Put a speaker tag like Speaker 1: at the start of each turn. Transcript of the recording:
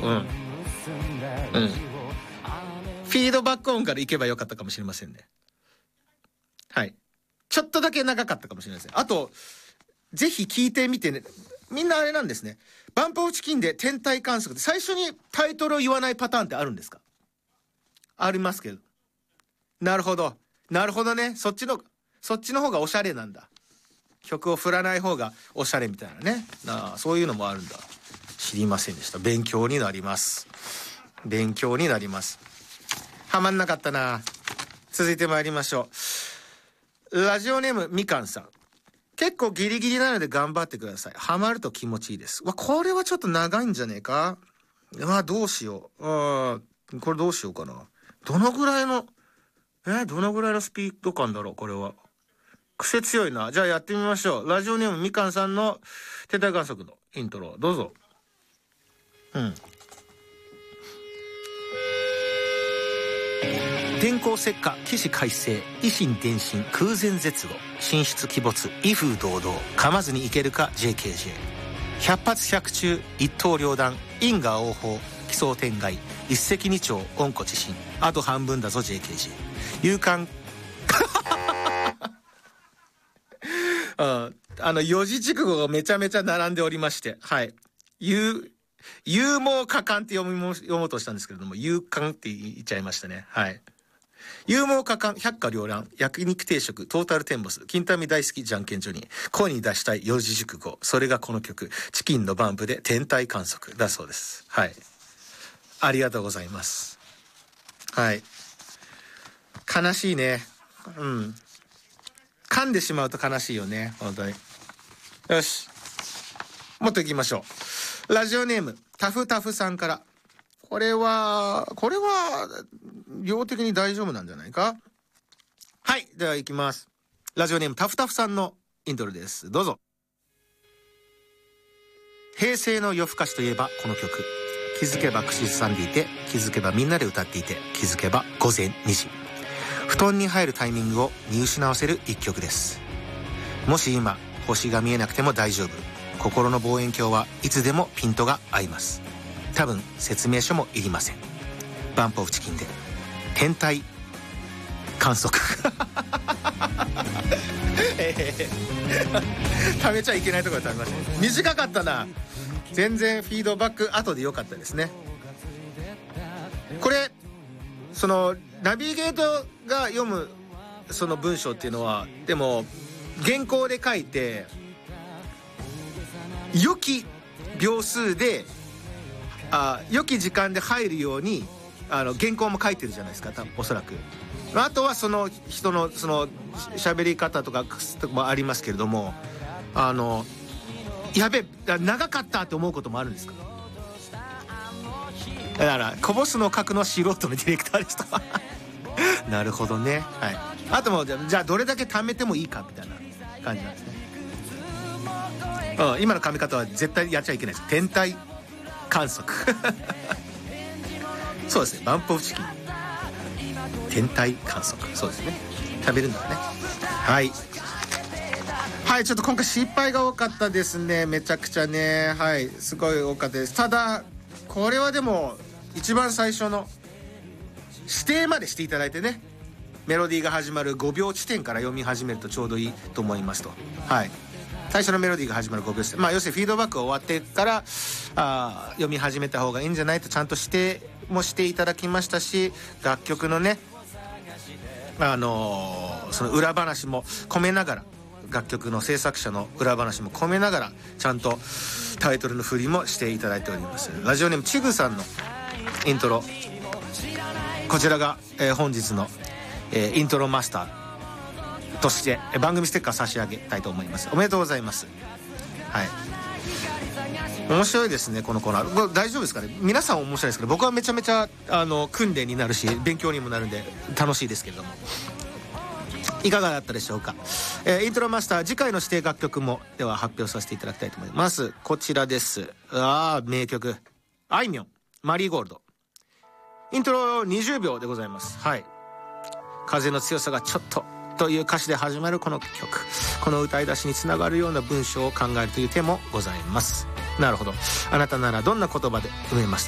Speaker 1: うんフィードバック音からいけばよかったかもしれませんね。はい、ちょっとだけ長かったかもしれないですね。あとぜひ聞いてみてね。みんなあれなんですね。バンプオブチキンで天体観測で最初にタイトルを言わないパターンってあるんですか？ありますけど。なるほどね。そっちの方がおしゃれなんだ。曲を振らない方がおしゃれみたいなね。そういうのもあるんだ。知りませんでした。勉強になります。はまんなかったな。続いてまいりましょう。ラジオネームみかんさん。結構ギリギリなので頑張ってください。ハマると気持ちいいです。これはちょっと長いんじゃねえか。どうしよう。これどうしようかな。どのぐらいのスピード感だろう。これは癖強いな。じゃあやってみましょう。ラジオネームみかんさんの天体観測のイントロどうぞ。天候石化、起死回生、維新伝心、空前絶後、神出鬼没、威風堂々、噛まずにいけるか JKJ。 百発百中、一刀両断、因果応報、奇想天外、一石二鳥、温故知新、あと半分だぞ JKJ。 勇敢四字熟語がめちゃめちゃ並んでおりまして、はい、勇猛果敢って読もうとしたんですけれども、勇敢って言っちゃいましたね。はい、勇猛果敢、百花繚乱、焼肉定食、トータルテンボス、金民大好きじゃんけんジョニー、声に出したい四字熟語、それがこの曲、チキンのバンプで天体観測だそうです。はい、ありがとうございます。はい、悲しいね。噛んでしまうと悲しいよね、本当に。よし、もっといきましょう。ラジオネームタフタフさんから。これは量的に大丈夫なんじゃないか。はい、では行きます。ラジオネームタフタフさんのイントロです。どうぞ。平成の夜更かしといえばこの曲。気づけば口ずさんでいて、気づけばみんなで歌っていて、気づけば午前2時。布団に入るタイミングを見失わせる一曲です。もし今星が見えなくても大丈夫。心の望遠鏡はいつでもピントが合います。多分説明書もいりません。バンプオブチキンで天体観測食べちゃいけないところで食べましたね。短かったな。全然フィードバック後で良かったですね。これそのナビゲートが読むその文章っていうのは、でも原稿で書いて良き秒数で良き時間で入るように原稿も書いてるじゃないですか、おそらく。あとはその人のその喋り方とかもありますけれども、やべえ長かったって思うこともあるんですか。だからこぼすのを書くのは素人のディレクターですとなるほどね。はい、あともじゃあどれだけ貯めてもいいかみたいな感じなんですね。今の噛み方は絶対やっちゃいけないです。天体観測そうですね、バンプオブチキン天体観測、そうですね、食べるんだね。はいはい、ちょっと今回失敗が多かったですね。めちゃくちゃね、はい、すごい多かったです。ただこれはでも一番最初の指定までしていただいてね、メロディーが始まる5秒地点から読み始めるとちょうどいいと思いますと。はい、最初のメロディーが始まる5秒地点、要するにフィードバックが終わってから読み始めた方がいいんじゃないとちゃんと指定もしていただきましたし、楽曲のねその裏話も込めながら、楽曲の制作者の裏話も込めながらちゃんとタイトルの振りもしていただいております。ラジオネームちぐさんのイントロ、こちらが、本日の、イントロマスターとして番組ステッカー差し上げたいと思います。おめでとうございます。はい、面白いですねこのコーナー。大丈夫ですかね、皆さん面白いですけど、僕はめちゃめちゃ訓練になるし勉強にもなるんで楽しいですけれども、いかがだったでしょうか。イントロマスター次回の指定楽曲もでは発表させていただきたいと思います。こちらです。名曲、あいみょんマリーゴールド。イントロ20秒でございます。はい、風の強さがちょっとという歌詞で始まるこの曲、この歌い出しにつながるような文章を考えるという手もございます。なるほど、あなたならどんな言葉で埋めます